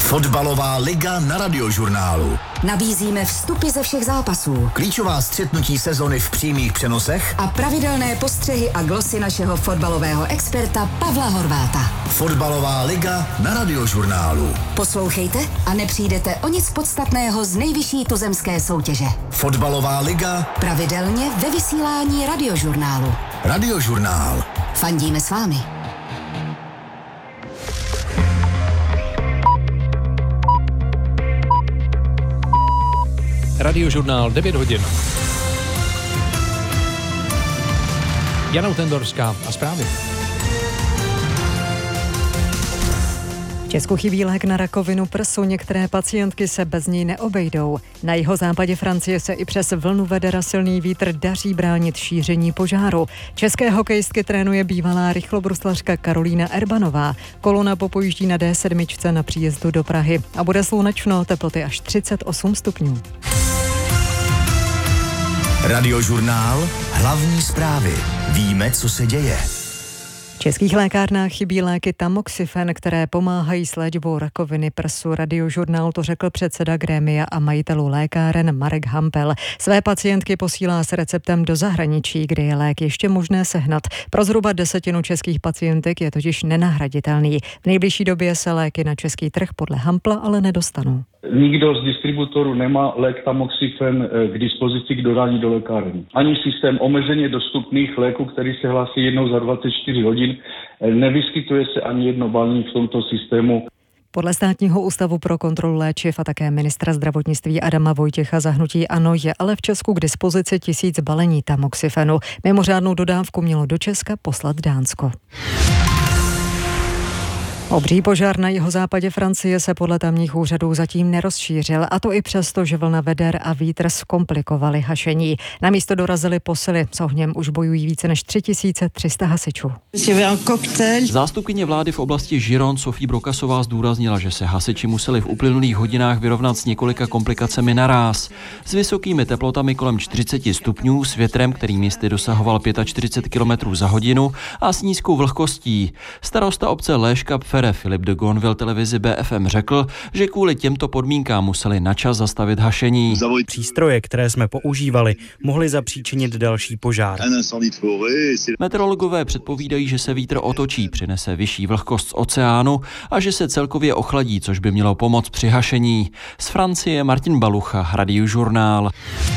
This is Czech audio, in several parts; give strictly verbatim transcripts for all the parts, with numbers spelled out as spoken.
Fotbalová liga na Radiožurnálu. Nabízíme vstupy ze všech zápasů, Klíčová střetnutí sezony v přímých přenosech a pravidelné postřehy a glosy našeho fotbalového experta Pavla Horváta. Fotbalová liga na Radiožurnálu. Poslouchejte a nepřijdete o nic podstatného z nejvyšší tuzemské soutěže. Fotbalová liga pravidelně ve vysílání Radiožurnálu. Radiožurnál. Fandíme s vámi. Radiožurnál devět hodin. Jana Tendorská a zprávy. V Česku chybí lék na rakovinu prsu, některé pacientky se bez něj neobejdou. Na jihozápadě Francie se i přes vlnu vedera silný vítr daří bránit šíření požáru. České hokejistky trénuje bývalá rychlobruslařka Karolína Erbanová. Kolona popojíždí na D sedm na příjezdu do Prahy a bude slunečno, teploty až třicet osm stupňů. Radiožurnál, hlavní zprávy. Víme, co se děje. V českých lékárnách chybí léky Tamoxifen, které pomáhají s léčbou rakoviny prsu. Radiožurnál to řekl předseda grémia a majitelů lékáren Marek Hampel. Své pacientky posílá s receptem do zahraničí, kde je lék ještě možné sehnat. Pro zhruba desetinu českých pacientek je totiž nenahraditelný. V nejbližší době se léky na český trh podle Hampla ale nedostanou. Nikdo z distributorů nemá lék Tamoxifen k dispozici k dodání do lékáren. Ani systém omezeně dostupných léků, který se hlásí jednou za dvacet čtyři hodin, nevyskytuje se ani jedno balení v tomto systému. Podle Státního ústavu pro kontrolu léčiv a také ministra zdravotnictví Adama Vojtěcha za hnutí ANO je ale v Česku k dispozici tisíc balení Tamoxifenu. Mimořádnou dodávku mělo do Česka poslat Dánsko. Obří požár na jihozápadě Francie se podle tamních úřadů zatím nerozšířil, a to i přesto, že vlna veder a vítr zkomplikovaly hašení. Na místo dorazily posily, s ohněm už bojují více než tři tisíce tři sta hasičů. Zástupkyně vlády v oblasti Giron Sofie Brokasová zdůraznila, že se hasiči museli v uplynulých hodinách vyrovnat s několika komplikacemi naráz. S vysokými teplotami kolem čtyřicet stupňů, s větrem, který místy dosahoval čtyřicet pět kilometrů za hodinu a s nízkou vlhkostí. Starosta obce Léška Filip de Gonville televizi B F M řekl, že kvůli těmto podmínkám museli načas zastavit hašení. Přístroje, které jsme používali, mohly zapříčinit další požár. Meteorologové předpovídají, že se vítr otočí, přinese vyšší vlhkost z oceánu a že se celkově ochladí, což by mělo pomoct při hašení. Z Francie Martin Balucha, Radiožurnál.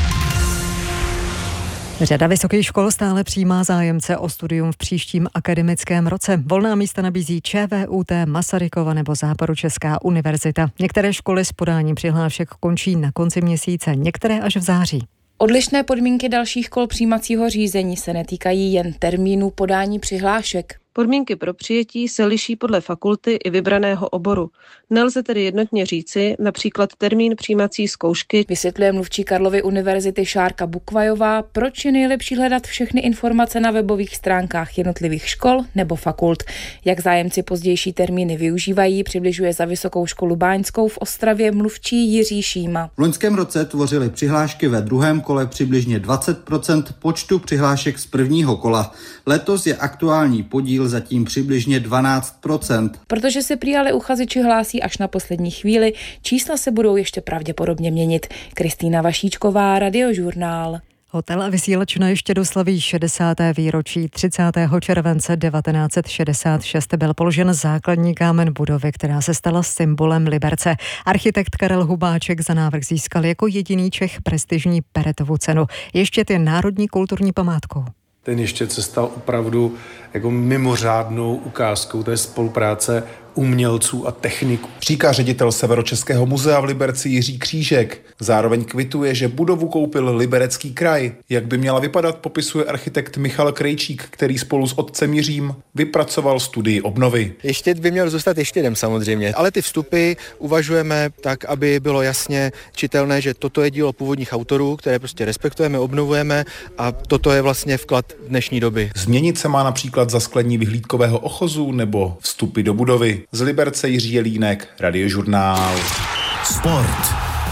Řada vysokých škol stále přijímá zájemce o studium v příštím akademickém roce. Volná místa nabízí ČVUT, Masarykova nebo Západočeská univerzita. Některé školy s podáním přihlášek končí na konci měsíce, některé až v září. Odlišné podmínky dalších kol přijímacího řízení se netýkají jen termínu podání přihlášek. Podmínky pro přijetí se liší podle fakulty i vybraného oboru. Nelze tedy jednotně říci například termín přijímací zkoušky. Vysvětluje mluvčí Karlovy univerzity Šárka Bukvajová, proč je nejlepší hledat všechny informace na webových stránkách jednotlivých škol nebo fakult. Jak zájemci pozdější termíny využívají, přibližuje za Vysokou školu báňskou v Ostravě mluvčí Jiří Šíma. V loňském roce tvořily přihlášky ve druhém kole přibližně dvacet procent počtu přihlášek z prvního kola. Letos je aktuální podíl zatím přibližně dvanáct procent. Protože se prý ale uchazeči hlásí až na poslední chvíli, čísla se budou ještě pravděpodobně měnit. Kristýna Vašíčková, Radiožurnál. Hotel a vysílačna ještě doslaví šedesáté výročí. třicátého července devatenáct set šedesát šest byl položen základní kámen budovy, která se stala symbolem Liberce. Architekt Karel Hubáček za návrh získal jako jediný Čech prestižní Peretovu cenu. Ještě je národní kulturní památkou. Ten Ještěd se stal opravdu jako mimořádnou ukázkou té spolupráce umělců a techniků. Říká ředitel Severočeského muzea v Liberci Jiří Křížek. Zároveň kvituje, že budovu koupil Liberecký kraj. Jak by měla vypadat, popisuje architekt Michal Krejčík, který spolu s otcem Jiřím vypracoval studii obnovy. Ještěd by měl zůstat ještědem samozřejmě, ale ty vstupy uvažujeme tak, aby bylo jasně čitelné, že toto je dílo původních autorů, které prostě respektujeme, obnovujeme a toto je vlastně vklad dnešní doby. Změnit se má například zasklení vyhlídkového ochozu nebo vstupy do budovy. Z Liberce Jiří Jelínek, Radiožurnál. Sport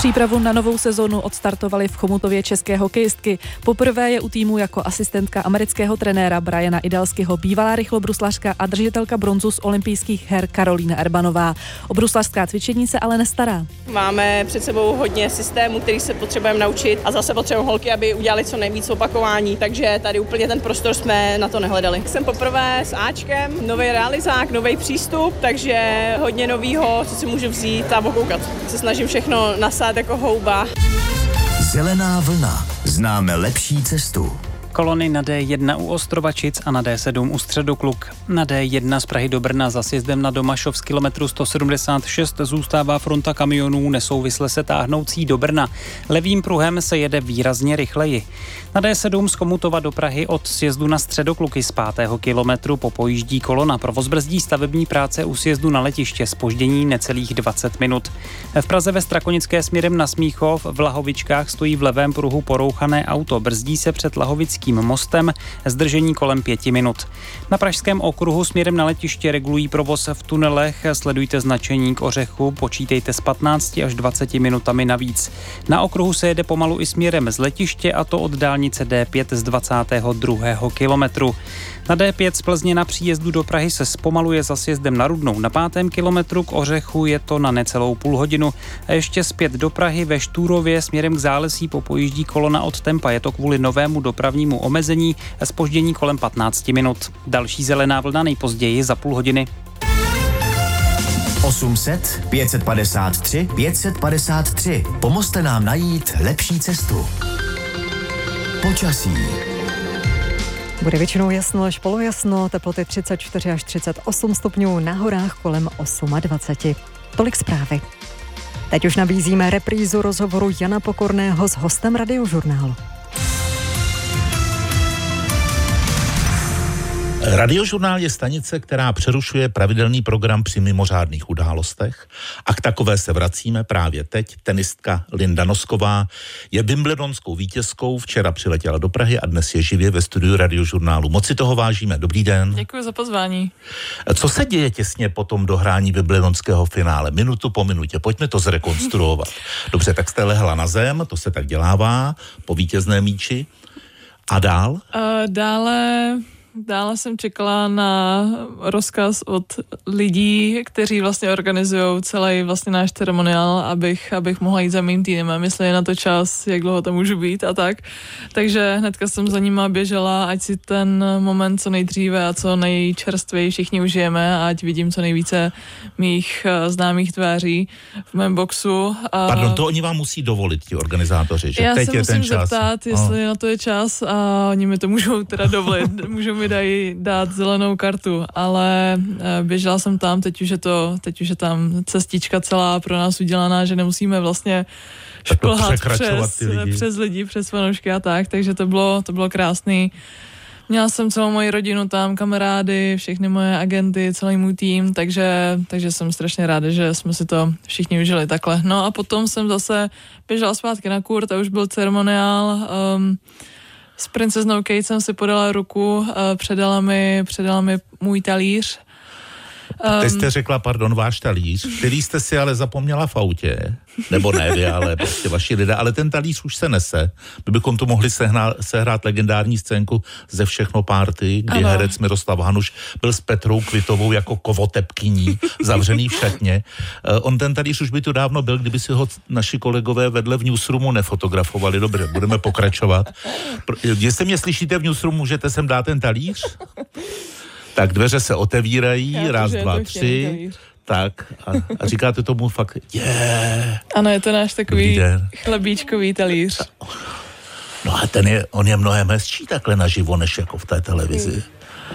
Přípravu na novou sezonu odstartovali v Chomutově české hokejistky. Poprvé je u týmu jako asistentka amerického trenéra Briana Idalskyho bývalá rychlobruslařka a držitelka bronzu z olympijských her Karolína Erbanová. O bruslařská cvičení se ale nestará. Máme před sebou hodně systémů, který se potřebujeme naučit a zase potřebujeme holky, aby udělali co nejvíc opakování, takže tady úplně ten prostor jsme na to nehledali. Jsem poprvé s Ačkem, nový realizák, nový přístup, takže hodně novýho, co si můžu vzít a okoukat. Se snažím všechno nasát jako houba. Zelená vlna. Známe lepší cestu. Kolony na D jedna u Ostrovačic a na D sedm u Středokluk. Na D jedna z Prahy do Brna za sjezdem na Domašov z kilometru sto sedmdesát šest zůstává fronta kamionů nesouvisle se táhnoucí do Brna. Levým pruhem se jede výrazně rychleji. Na D sedm z Chomutova do Prahy od sjezdu na Středokluky z pátého kilometru popojíždí kolona. Provoz brzdí stavební práce u sjezdu na letiště, zpoždění necelých dvacet minut. V Praze ve Strakonické směrem na Smíchov v Lahovičkách stojí v levém pruhu porouchané auto. Brzdí se před Lahovickým mostem, zdržení kolem pěti minut. Na Pražském okruhu směrem na letiště regulují provoz v tunelech, sledujte značení k Ořechu, počítejte s patnácti až dvaceti minutami navíc. Na okruhu se jede pomalu i směrem z letiště, a to od dálnice D pět z dvacátého druhého kilometru. Na D pět z Plzně na příjezdu do Prahy se zpomaluje za sjezdem na Rudnou. Na pátém kilometru k Ořechu je to na necelou půl hodinu. A ještě zpět do Prahy ve Štúrově směrem k Zálesí popojíždí kolona od Tempa. Je to kvůli novému dopravnímu omezení, zpoždění kolem patnácti minut. Další zelená vlna nejpozději za půl hodiny. osm set, pět set padesát tři, pět set padesát tři. Pomozte nám najít lepší cestu. Počasí. Bude většinou jasno až polojasno, teploty třicet čtyři až třicet osm stupňů, na horách kolem dvacet osm. Tolik zprávy. Teď už nabízíme reprízu rozhovoru Jana Pokorného s hostem Radiožurnálu. Radiožurnál je stanice, která přerušuje pravidelný program při mimořádných událostech a k takové se vracíme právě teď. Tenistka Linda Nosková je wimbledonskou vítězkou, včera přiletěla do Prahy a dnes je živě ve studiu Radiožurnálu. Moc si toho vážíme. Dobrý den. Děkuji za pozvání. Co se děje těsně po tom dohrání wimbledonského finále? Minutu po minutě. Pojďme to zrekonstruovat. Dobře, tak jste lehla na zem, to se tak dělává po vítězné míči. A dál? Uh, dále... Dále jsem čekala na rozkaz od lidí, kteří vlastně organizují celý vlastně náš ceremoniál, abych, abych mohla jít za mým týmem, jestli je na to čas, jak dlouho tam můžu být a tak. Takže hnedka jsem za nima běžela, ať si ten moment co nejdříve a co nejčerstvěji všichni užijeme a ať vidím co nejvíce mých známých tváří v mém boxu. A pardon, to oni vám musí dovolit, ti organizátoři, že já teď se je ten čas. Já se musím zeptat, jestli oh. na to je čas a oni mi to můžou teda dovolit, můžou mi dají dát zelenou kartu, ale běžela jsem tam, teď už je to, teď už je tam cestička celá pro nás udělaná, že nemusíme vlastně šplhat přes lidi. přes lidi, přes fanoušky a tak, takže to bylo, to bylo krásný. Měla jsem celou moji rodinu tam, kamarády, všechny moje agenty, celý můj tým, takže, takže jsem strašně ráda, že jsme si to všichni užili takhle. No a potom jsem zase běžela zpátky na kurt a už byl ceremoniál. Um, S princeznou Kate jsem si podala ruku, předala mi, předala mi můj talíř. Um, Teď jste řekla, pardon, váš talíř, který jste si ale zapomněla v autě, nebo ne vy, ale prostě vaši lidé, ale ten talíř už se nese. My bychom tu mohli sehnat, sehrát legendární scénku ze Všechno party, kdy ano. herec Miroslav Hanuš byl s Petrou Kvitovou jako kovotepkyní, zavřený v šatně. Uh, on ten talíř už by tu dávno byl, kdyby si ho naši kolegové vedle v newsroomu nefotografovali. Dobře, budeme pokračovat. Jestli mě slyšíte v newsroomu, můžete sem dát ten talíř? Tak dveře se otevírají, Já raz, dva, tři, tak a, a říkáte tomu fakt, yeah. Ano, je to náš takový chlebíčkový talíř. No a ten je, on je mnohem hezčí takhle naživo, než jako v té televizi.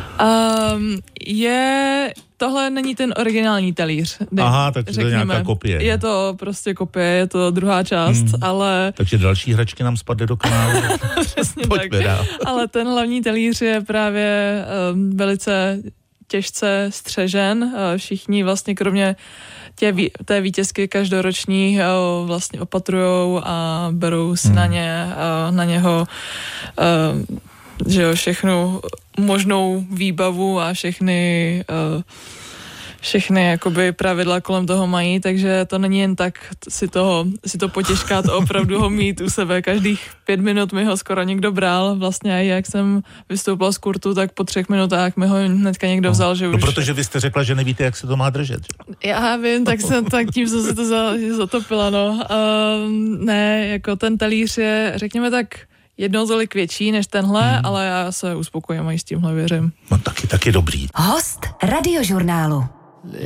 Um, je, tohle není ten originální talíř. Ne, Aha, tak to je nějaká kopie. Je to prostě kopie, je to druhá část, hmm. ale... Takže další hračky nám spadly do kanálu. Přesně tak. Dál. Ale ten hlavní talíř je právě um, velice těžce střežen. Uh, všichni vlastně kromě tě, té vítězky každoroční uh, vlastně opatrujou a berou si hmm. na ně, uh, na něho uh, že jo, všechnu možnou výbavu a všechny uh, všechny jakoby pravidla kolem toho mají, takže to není jen tak si, toho, si to potěžkat, opravdu ho mít u sebe. Každých pět minut mi ho skoro někdo bral. Vlastně jak jsem vystoupila z kurtu, tak po třech minutách mi ho hnedka někdo vzal, že už... No, protože vy jste řekla, že nevíte, jak se to má držet. Já vím, tak jsem tak tím jsem se to za, zatopila, no. Uh, ne, jako ten talíř je, řekněme tak, jednou tolik větší než tenhle, hmm. ale já se uspokojím a i s tímhle věřím. No taky, taky dobrý. Host Radiožurnálu.